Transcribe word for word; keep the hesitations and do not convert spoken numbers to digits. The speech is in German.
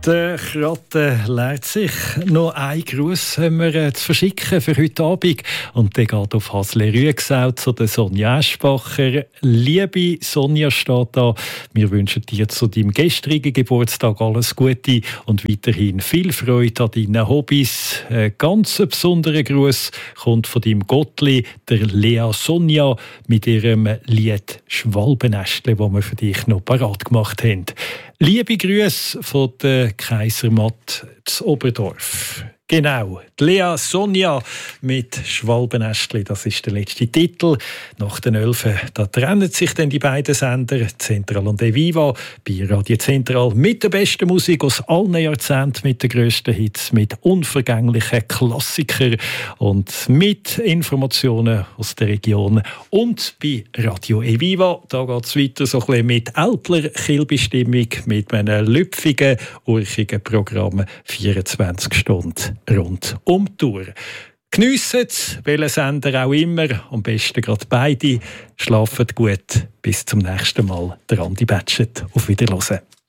Der Kratte leert sich. Noch einen Gruß haben wir äh, zu verschicken für heute Abend. Und der geht auf Hasle Rüegsau zu der Sonja Eschbacher. Liebe Sonja, steht da. Wir wünschen dir zu deinem gestrigen Geburtstag alles Gute und weiterhin viel Freude an deinen Hobbys. Ein ganz besonderer Gruß kommt von deinem Gottli, der Lea Sonja, mit ihrem Lied «Schwalbenästle», das wir für dich noch parat gemacht haben. Liebe Grüße von der Kaisermatt zu Oberdorf. Genau, die Lea Sonja mit «Schwalbenäschtli», das ist der letzte Titel. Nach den Elfen, da trennen sich dann die beiden Sender, Zentral und Eviva, bei Radio Zentral mit der besten Musik aus allen Jahrzehnten, mit den grössten Hits, mit unvergänglichen Klassikern und mit Informationen aus der Region. Und bei Radio Eviva, da geht es weiter so ein bisschen mit ältler Kilbestimmung, mit einem lüpfigen, urchigen Programm, vierundzwanzig Stunden rund um die Tour. Geniessen es, welchen Sender auch immer, am besten gerade beide. Schlafen gut, bis zum nächsten Mal. Der Andi Batschet, auf Wiederhören.